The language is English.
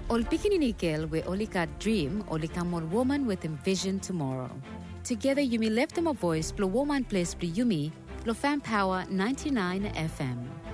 Ol pikininikel we olika dream olika more woman with envision tomorrow. Together you may lift them a voice, blow woman place, blow yumi, blow fan power 99 FM.